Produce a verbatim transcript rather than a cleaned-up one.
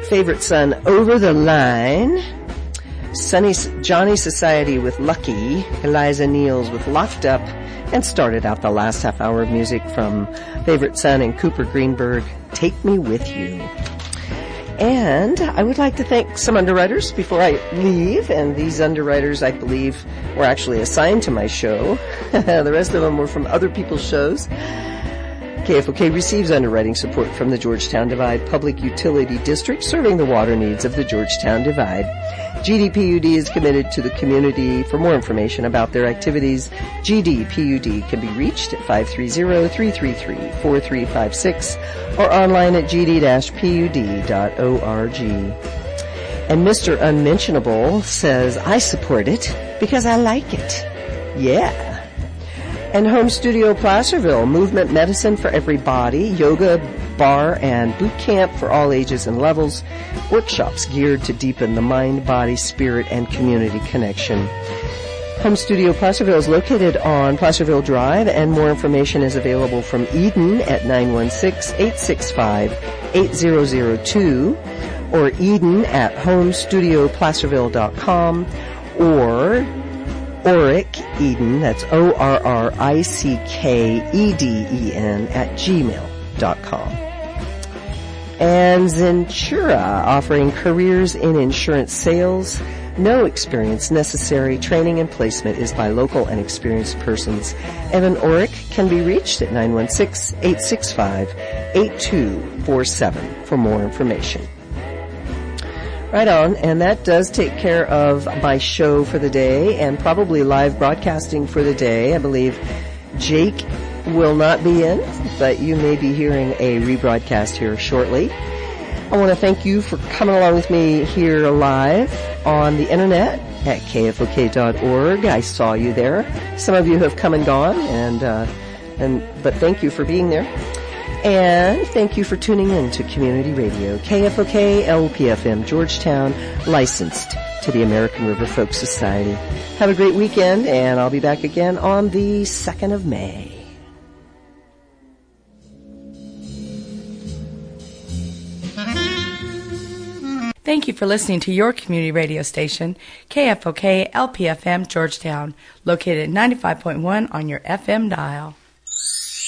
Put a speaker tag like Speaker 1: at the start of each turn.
Speaker 1: Favorite Son, Over the Line. Sunny Johnny Society with Lucky, Eliza Niels with Locked Up, and started out the last half hour of music from Favorite Son and Cooper Greenberg, Take Me With You. And I would like to thank some underwriters before I leave, and these underwriters, I believe, were actually assigned to my show. The rest of them were from other people's shows. K F O K receives underwriting support from the Georgetown Divide Public Utility District, serving the water needs of the Georgetown Divide. G D P U D is committed to the community. For more information about their activities, G D P U D can be reached at five three zero, three three three, four three five six or online at g d dash p u d dot org. And Mister Unmentionable says, I support it because I like it. Yeah. And Home Studio Placerville, movement medicine for every body, yoga, bar, and boot camp for all ages and levels, workshops geared to deepen the mind, body, spirit, and community connection. Home Studio Placerville is located on Placerville Drive, and more information is available from Eden at nine one six, eight six five, eight zero zero two or Eden at home studio placerville dot com or Orrick Eden, that's O R R I C K E D E N, at gmail dot com. And Zentura, offering careers in insurance sales. No experience necessary. Training and placement is by local and experienced persons. Evan Orrick can be reached at nine one six, eight six five, eight two four seven for more information. Right on, and that does take care of my show for the day and probably live broadcasting for the day. I believe Jake will not be in, but you may be hearing a rebroadcast here shortly. I want to thank you for coming along with me here live on the internet at K F O K dot org. I saw you there. Some of you have come and gone, and uh, and but thank you for being there. And thank you for tuning in to Community Radio, K F O K L P F M, Georgetown, licensed to the American River Folk Society. Have a great weekend, and I'll be back again on the second of May.
Speaker 2: Thank you for listening to your community radio station, K F O K L P F M, Georgetown, located at ninety-five point one on your F M dial.